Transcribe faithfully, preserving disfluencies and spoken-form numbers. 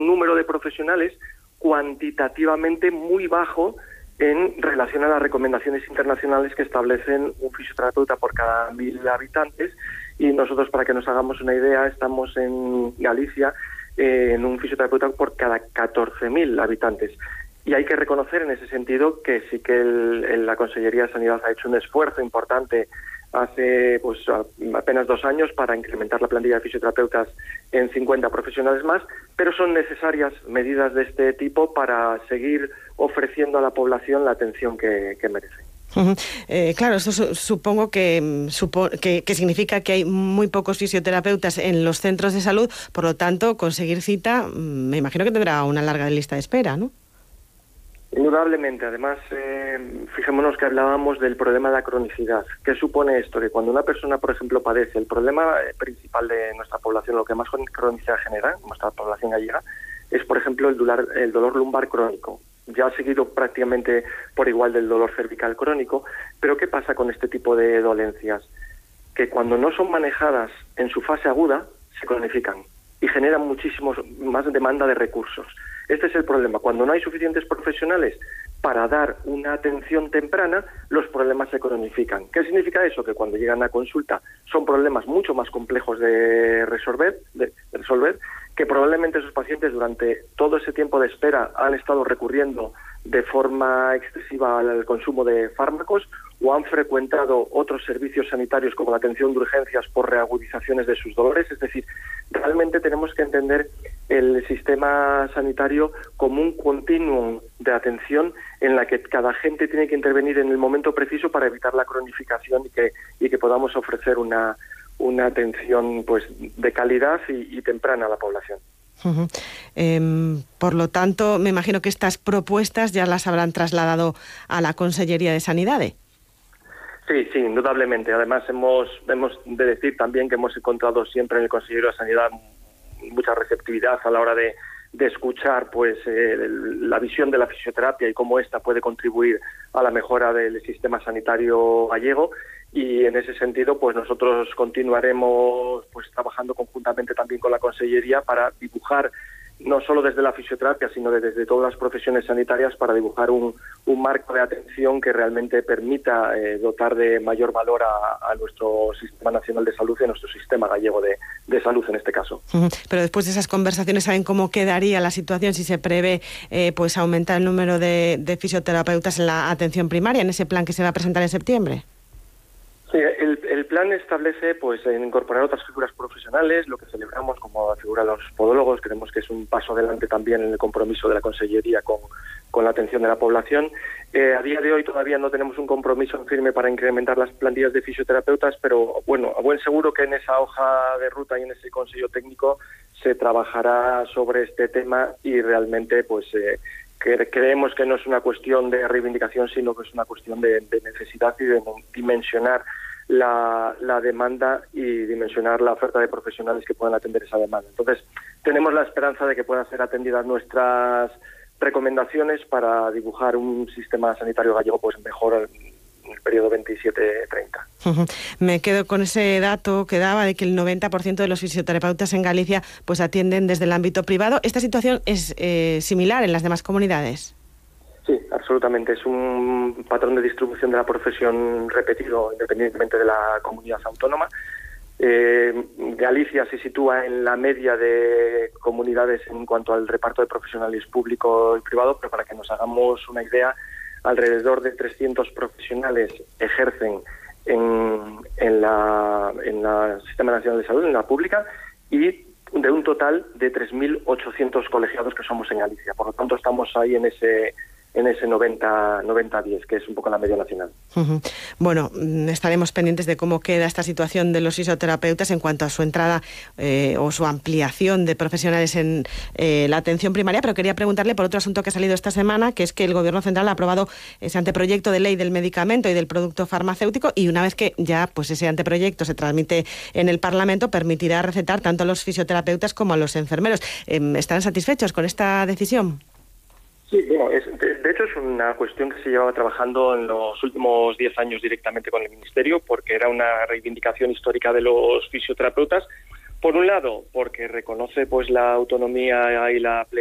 número de profesionales cuantitativamente muy bajo en relación a las recomendaciones internacionales que establecen un fisioterapeuta por cada mil habitantes, y nosotros, para que nos hagamos una idea, estamos en Galicia eh, en un fisioterapeuta por cada catorce mil habitantes. Y hay que reconocer en ese sentido que sí que el, el, la Consellería de Sanidad ha hecho un esfuerzo importante hace pues apenas dos años para incrementar la plantilla de fisioterapeutas en cincuenta profesionales más, pero son necesarias medidas de este tipo para seguir ofreciendo a la población la atención que, que merece. Uh-huh. Eh, claro, eso su, supongo que, supo, que, que significa que hay muy pocos fisioterapeutas en los centros de salud, por lo tanto, conseguir cita, me imagino que tendrá una larga lista de espera, ¿no? Indudablemente. Además, eh, fijémonos que hablábamos del problema de la cronicidad. ¿Qué supone esto? Que cuando una persona, por ejemplo, padece, el problema principal de nuestra población, lo que más cronicidad genera, nuestra población gallega, es, por ejemplo, el dolor, el dolor lumbar crónico. Ya ha seguido prácticamente por igual del dolor cervical crónico. Pero ¿qué pasa con este tipo de dolencias? Que cuando no son manejadas en su fase aguda, se cronifican y generan muchísimos más demanda de recursos. Este es el problema. Cuando no hay suficientes profesionales para dar una atención temprana, los problemas se cronifican. ¿Qué significa eso? Que cuando llegan a consulta son problemas mucho más complejos de resolver, de resolver, que probablemente esos pacientes durante todo ese tiempo de espera han estado recurriendo de forma excesiva al consumo de fármacos o han frecuentado otros servicios sanitarios como la atención de urgencias por reagudizaciones de sus dolores. Es decir, realmente tenemos que entender el sistema sanitario como un continuum de atención en la que cada agente tiene que intervenir en el momento preciso para evitar la cronificación y que, y que podamos ofrecer una, una atención pues de calidad y, y temprana a la población. Uh-huh. Eh, por lo tanto, me imagino que estas propuestas ya las habrán trasladado a la Consellería de Sanidad. Sí, sí, indudablemente. Además, hemos, hemos de decir también que hemos encontrado siempre en el Consejerio de Sanidad mucha receptividad a la hora de, de escuchar pues eh, la visión de la fisioterapia y cómo ésta puede contribuir a la mejora del sistema sanitario gallego. Y en ese sentido, pues nosotros continuaremos pues trabajando conjuntamente también con la Consellería para dibujar, no solo desde la fisioterapia, sino desde todas las profesiones sanitarias, para dibujar un, un marco de atención que realmente permita eh, dotar de mayor valor a, a nuestro Sistema Nacional de Salud y a nuestro sistema gallego de, de salud en este caso. Uh-huh. Pero después de esas conversaciones, ¿saben cómo quedaría la situación si se prevé eh, pues aumentar el número de, de fisioterapeutas en la atención primaria, en ese plan que se va a presentar en septiembre? Sí, el, el plan establece pues en incorporar otras figuras profesionales, lo que celebramos como la figura de los podólogos. Creemos que es un paso adelante también en el compromiso de la Consellería con, con la atención de la población. Eh, a día de hoy todavía no tenemos un compromiso en firme para incrementar las plantillas de fisioterapeutas, pero bueno, a buen seguro que en esa hoja de ruta y en ese consejo técnico se trabajará sobre este tema y realmente pues eh, que creemos que no es una cuestión de reivindicación, sino que es una cuestión de, de necesidad y de dimensionar la, la demanda y dimensionar la oferta de profesionales que puedan atender esa demanda. Entonces, tenemos la esperanza de que puedan ser atendidas nuestras recomendaciones para dibujar un sistema sanitario gallego pues mejor en el periodo veintisiete treinta. Uh-huh. Me quedo con ese dato que daba de que el noventa por ciento de los fisioterapeutas en Galicia pues atienden desde el ámbito privado. ¿Esta situación es eh, similar en las demás comunidades? Sí, absolutamente. Es un patrón de distribución de la profesión repetido independientemente de la comunidad autónoma. Eh, Galicia se sitúa en la media de comunidades en cuanto al reparto de profesionales público y privado, pero para que nos hagamos una idea, alrededor de trescientos profesionales ejercen en, en la en la Sistema Nacional de Salud, en la pública, y de un total de tres mil ochocientos colegiados que somos en Galicia. Por lo tanto, estamos ahí en ese en ese noventa diez, que es un poco la media nacional. Uh-huh. Bueno, estaremos pendientes de cómo queda esta situación de los fisioterapeutas en cuanto a su entrada eh, o su ampliación de profesionales en eh, la atención primaria, pero quería preguntarle por otro asunto que ha salido esta semana, que es que el Gobierno Central ha aprobado ese anteproyecto de ley del medicamento y del producto farmacéutico, y una vez que ya pues ese anteproyecto se transmite en el Parlamento, permitirá recetar tanto a los fisioterapeutas como a los enfermeros. Eh, ¿Están satisfechos con esta decisión? Sí, bueno, es, de, de hecho es una cuestión que se llevaba trabajando en los últimos diez años directamente con el Ministerio, porque era una reivindicación histórica de los fisioterapeutas, Por un lado, porque reconoce pues la autonomía y la